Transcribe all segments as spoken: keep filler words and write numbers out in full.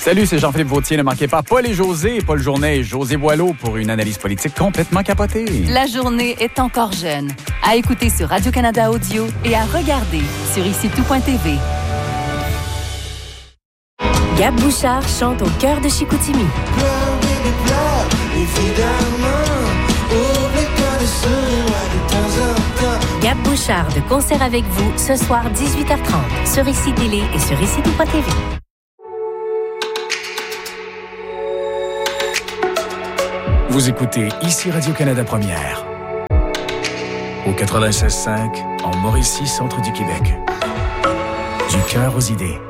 Salut, c'est Jean-Philippe Vautier. Ne manquez pas Paul et José, Paul Journet et José Boileau pour une analyse politique complètement capotée. La journée est encore jeune. À écouter sur Radio-Canada Audio et à regarder sur ici tout point t v. Gab Bouchard chante au cœur de Chicoutimi. Pleure, bébé, pleure, évidemment. Oublie pas de sourire de temps en temps. Gab Bouchard de concert avec vous ce soir dix-huit heures trente sur Ici Télé et sur ici tout point t v. Vous écoutez Ici Radio-Canada Première. Au quatre-vingt-seize cinq, en Mauricie, centre du Québec. Du cœur aux idées.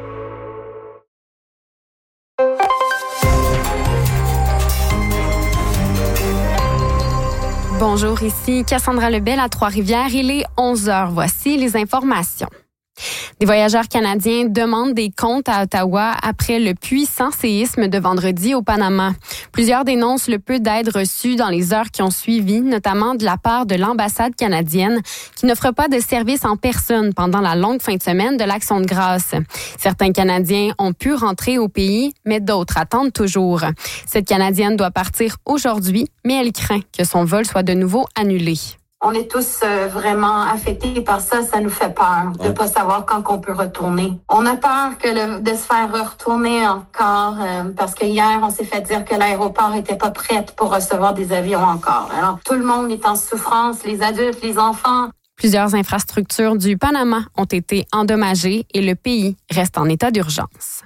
Bonjour, ici Cassandra Lebel à Trois-Rivières. Il est onze heures. Voici les informations. Des voyageurs canadiens demandent des comptes à Ottawa après le puissant séisme de vendredi au Panama. Plusieurs dénoncent le peu d'aide reçue dans les heures qui ont suivi, notamment de la part de l'ambassade canadienne, qui n'offre pas de service en personne pendant la longue fin de semaine de l'Action de grâce. Certains Canadiens ont pu rentrer au pays, mais d'autres attendent toujours. Cette Canadienne doit partir aujourd'hui, mais elle craint que son vol soit de nouveau annulé. On est tous euh, vraiment affectés par ça. Ça nous fait peur de pas savoir quand on peut retourner. On a peur que le, de se faire retourner encore euh, parce que hier, on s'est fait dire que l'aéroport était pas prêt pour recevoir des avions encore. Alors, tout le monde est en souffrance, les adultes, les enfants. Plusieurs infrastructures du Panama ont été endommagées et le pays reste en état d'urgence.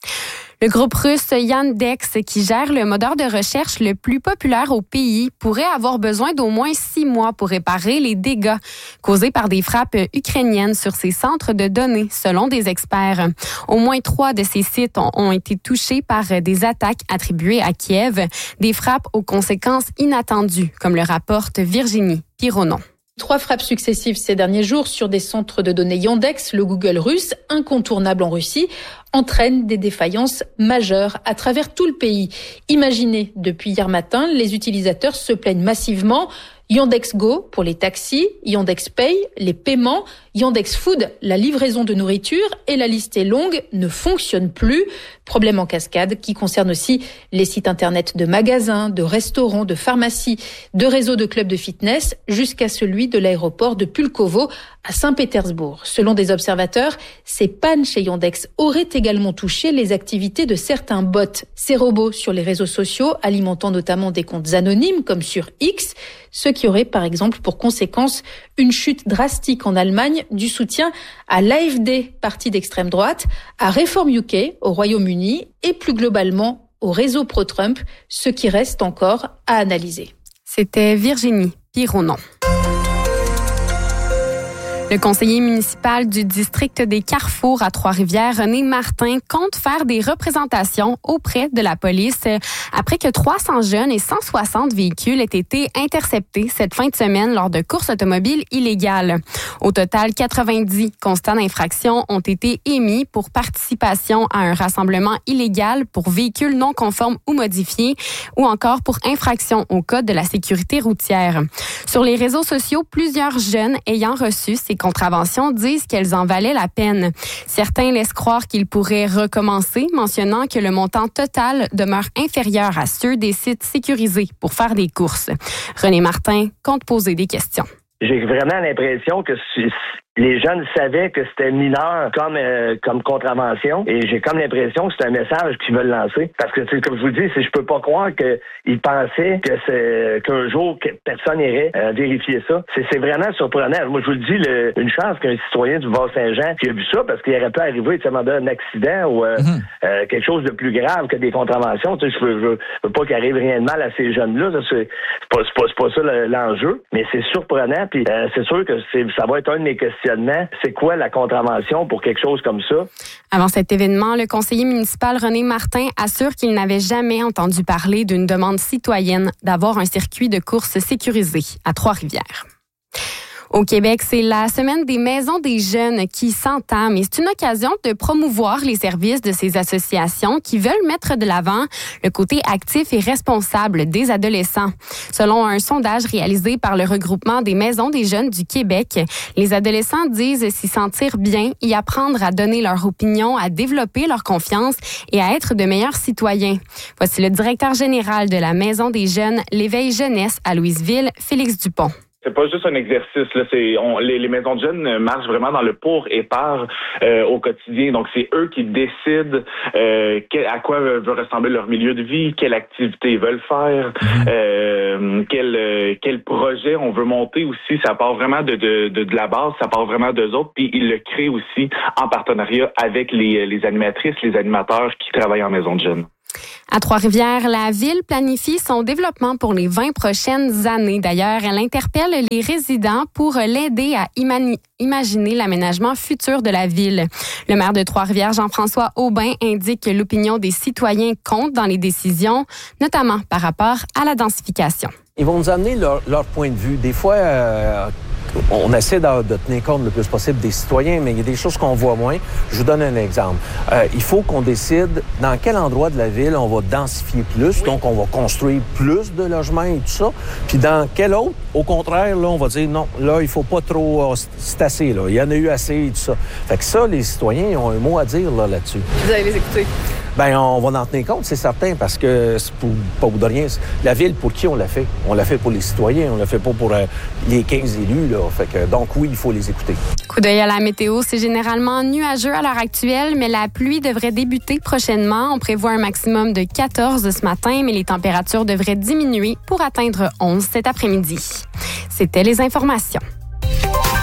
Le groupe russe Yandex, qui gère le moteur de recherche le plus populaire au pays, pourrait avoir besoin d'au moins six mois pour réparer les dégâts causés par des frappes ukrainiennes sur ses centres de données, selon des experts. Au moins trois de ces sites ont, ont été touchés par des attaques attribuées à Kiev, des frappes aux conséquences inattendues, comme le rapporte Virginie Pironon. Trois frappes successives ces derniers jours sur des centres de données Yandex, le Google russe, incontournable en Russie, entraînent des défaillances majeures à travers tout le pays. Imaginez, depuis hier matin, les utilisateurs se plaignent massivement. Yandex Go pour les taxis, Yandex Pay, les paiements, Yandex Food, la livraison de nourriture, et la liste est longue, ne fonctionne plus. Problème en cascade qui concerne aussi les sites internet de magasins, de restaurants, de pharmacies, de réseaux de clubs de fitness, jusqu'à celui de l'aéroport de Pulkovo à Saint-Pétersbourg. Selon des observateurs, ces pannes chez Yandex auraient également touché les activités de certains bots, ces robots sur les réseaux sociaux, alimentant notamment des comptes anonymes comme sur X, ce qui aurait par exemple pour conséquence une chute drastique en Allemagne du soutien à l'A F D, parti d'extrême droite, à Reform U K au Royaume-Uni et plus globalement au réseau pro-Trump, ce qui reste encore à analyser. C'était Virginie Pironon. Le conseiller municipal du district des Carrefours à Trois-Rivières, René Martin, compte faire des représentations auprès de la police après que trois cents jeunes et cent soixante véhicules aient été interceptés cette fin de semaine lors de courses automobiles illégales. Au total, quatre-vingt-dix constats d'infraction ont été émis pour participation à un rassemblement illégal pour véhicules non conformes ou modifiés ou encore pour infraction au code de la sécurité routière. Sur les réseaux sociaux, plusieurs jeunes ayant reçu ces contraventions disent qu'elles en valaient la peine. Certains laissent croire qu'ils pourraient recommencer, mentionnant que le montant total demeure inférieur à ceux des sites sécurisés pour faire des courses. René Martin compte poser des questions. J'ai vraiment l'impression que les jeunes savaient que c'était mineur comme euh, comme contravention et j'ai comme l'impression que c'est un message qu'ils veulent lancer parce que comme je vous dis, c'est je peux pas croire que ils pensaient que c'est qu'un jour que personne irait euh, vérifier ça. C'est c'est vraiment surprenant. Moi je vous le dis, le, une chance qu'un citoyen du Var-Saint-Jean qui a vu ça parce qu'il aurait pu arriver tu sais, un accident ou euh, mm-hmm. euh, quelque chose de plus grave que des contraventions. Tu sais, je veux, je veux pas qu'il arrive rien de mal à ces jeunes-là. Ça, c'est, c'est pas c'est pas, c'est pas ça l'enjeu, mais c'est surprenant. Puis euh, c'est sûr que c'est, ça va être un de mes questions. C'est quoi la contravention pour quelque chose comme ça? Avant cet événement, le conseiller municipal René Martin assure qu'il n'avait jamais entendu parler d'une demande citoyenne d'avoir un circuit de course sécurisé à Trois-Rivières. Au Québec, c'est la semaine des maisons des jeunes qui s'entame et c'est une occasion de promouvoir les services de ces associations qui veulent mettre de l'avant le côté actif et responsable des adolescents. Selon un sondage réalisé par le regroupement des maisons des jeunes du Québec, les adolescents disent s'y sentir bien, y apprendre à donner leur opinion, à développer leur confiance et à être de meilleurs citoyens. Voici le directeur général de la Maison des jeunes, l'Éveil Jeunesse à Louisville, Félix Dupont. C'est pas juste un exercice, là. C'est on, les, les maisons de jeunes marchent vraiment dans le pour et par euh, au quotidien. Donc c'est eux qui décident euh, quel, à quoi veut ressembler leur milieu de vie, quelle activité ils veulent faire, euh, quel euh, quel projet on veut monter aussi. Ça part vraiment de de de, de la base, ça part vraiment d'eux autres. Puis ils le créent aussi en partenariat avec les les animatrices, les animateurs qui travaillent en maison de jeunes. À Trois-Rivières, la ville planifie son développement pour les vingt prochaines années. D'ailleurs, elle interpelle les résidents pour l'aider à imani- imaginer l'aménagement futur de la ville. Le maire de Trois-Rivières, Jean-François Aubin, indique que l'opinion des citoyens compte dans les décisions, notamment par rapport à la densification. Ils vont nous amener leur, leur point de vue. Des fois, euh, on essaie de, de tenir compte le plus possible des citoyens, mais il y a des choses qu'on voit moins. Je vous donne un exemple. Euh, il faut qu'on décide dans quel endroit de la ville on va densifier plus, donc on va construire plus de logements et tout ça. Puis dans quel autre, au contraire, là, on va dire non, là, il faut pas trop, c'est assez, là. Il y en a eu assez et tout ça. Fait que ça, les citoyens, ils ont un mot à dire là, là-dessus. Vous allez les écouter? Bien, on va en tenir compte, c'est certain, parce que c'est pour, pas pour de rien. La ville, pour qui on l'a fait? On l'a fait pour les citoyens, on l'a fait pas pour euh, les quinze élus, là. Fait que, donc oui, il faut les écouter. Coup d'œil à la météo, c'est généralement nuageux à l'heure actuelle, mais la pluie devrait débuter prochainement. On prévoit un maximum de quatorze ce matin, mais les températures devraient diminuer pour atteindre onze cet après-midi. C'était les informations.